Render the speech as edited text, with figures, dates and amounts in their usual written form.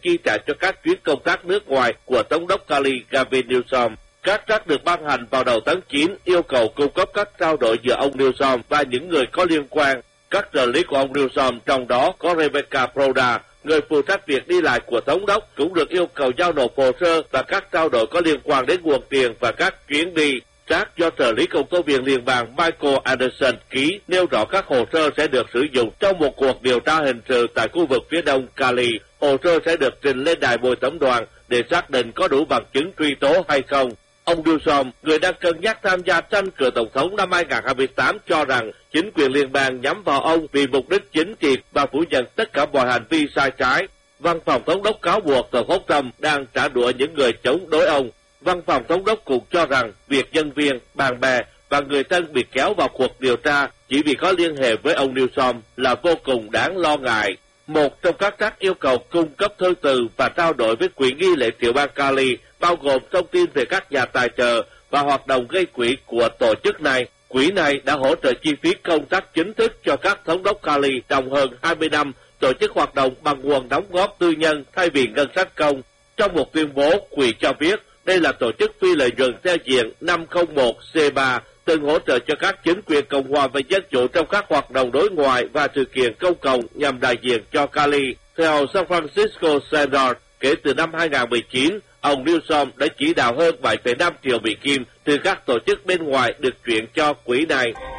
chi trả cho các chuyến công tác nước ngoài của Thống đốc Cali Gavin Newsom. Các trắc được ban hành vào đầu tháng 9 yêu cầu cung cấp các trao đổi giữa ông Newsom và những người có liên quan. Các trợ lý của ông Newsom, trong đó có Rebecca Proda, người phụ trách việc đi lại của Thống đốc, cũng được yêu cầu giao nộp hồ sơ và các trao đổi có liên quan đến nguồn tiền và các chuyến đi. Trác do trợ lý công tố viên liên bang Michael Anderson ký nêu rõ các hồ sơ sẽ được sử dụng trong một cuộc điều tra hình sự tại khu vực phía đông Cali. Hồ sơ sẽ được trình lên đài bồi thẩm đoàn để xác định có đủ bằng chứng truy tố hay không. Ông Newsom, người đang cân nhắc tham gia tranh cử tổng thống năm 2028, cho rằng chính quyền liên bang nhắm vào ông vì mục đích chính trị và phủ nhận tất cả mọi hành vi sai trái. Văn phòng thống đốc cáo buộc tờ Phúc Tâm đang trả đũa những người chống đối ông. Văn phòng thống đốc cũng cho rằng việc nhân viên, bạn bè và người thân bị kéo vào cuộc điều tra chỉ vì có liên hệ với ông Newsom là vô cùng đáng lo ngại. Một trong các trắc yêu cầu cung cấp thư từ và trao đổi với quỹ nghi lễ tiểu bang Cali, bao gồm thông tin về các nhà tài trợ và hoạt động gây quỹ của tổ chức này. Quỹ này đã hỗ trợ chi phí công tác chính thức cho các thống đốc Cali trong hơn 20 năm, tổ chức hoạt động bằng nguồn đóng góp tư nhân thay vì ngân sách công. Trong một tuyên bố, quỹ cho biết đây là tổ chức phi lợi nhuận theo diện 501C3, từng hỗ trợ cho các chính quyền Cộng hòa và Dân chủ trong các hoạt động đối ngoại và sự kiện công cộng nhằm đại diện cho Cali. Theo San Francisco Standard, kể từ năm 2019, ông Newsom đã chỉ đạo hơn 7,5 triệu Mỹ Kim từ các tổ chức bên ngoài được chuyển cho quỹ này.